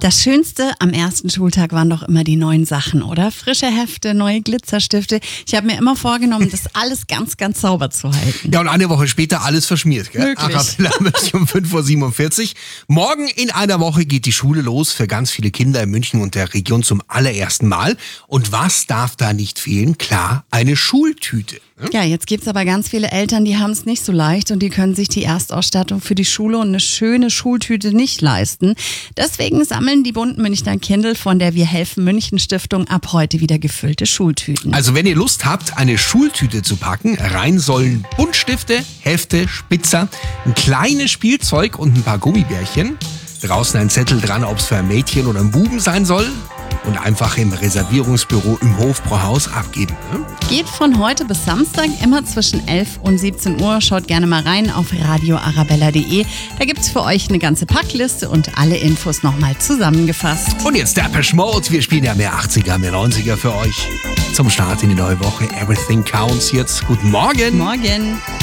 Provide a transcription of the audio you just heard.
Das Schönste am ersten Schultag waren doch immer die neuen Sachen, oder? Frische Hefte, neue Glitzerstifte. Ich habe mir immer vorgenommen, das alles ganz, ganz sauber zu halten. Ja, und eine Woche später alles verschmiert, gell? Wirklich. Arabella München um 5:47 Uhr. Morgen in einer Woche geht die Schule los für ganz viele Kinder in München und der Region zum allerersten Mal. Und was darf da nicht fehlen? Klar, eine Schultüte. Ja, jetzt gibt's aber ganz viele Eltern, die haben es nicht so leicht und die können sich die Erstausstattung für die Schule und eine schöne Schultüte nicht leisten. Deswegen sammeln die bunten Münchner Kindl von der Wir helfen München Stiftung ab heute wieder gefüllte Schultüten. Also wenn ihr Lust habt, eine Schultüte zu packen, rein sollen Buntstifte, Hefte, Spitzer, ein kleines Spielzeug und ein paar Gummibärchen. Draußen ein Zettel dran, ob es für ein Mädchen oder ein Buben sein soll. Und einfach im Reservierungsbüro im Hofbräuhaus abgeben. Ne? Geht von heute bis Samstag immer zwischen 11 und 17 Uhr. Schaut gerne mal rein auf radioarabella.de. Da gibt's für euch eine ganze Packliste und alle Infos nochmal zusammengefasst. Und jetzt Depeche Mode. Wir spielen ja mehr 80er, mehr 90er für euch. Zum Start in die neue Woche. Everything Counts jetzt. Guten Morgen. Morgen.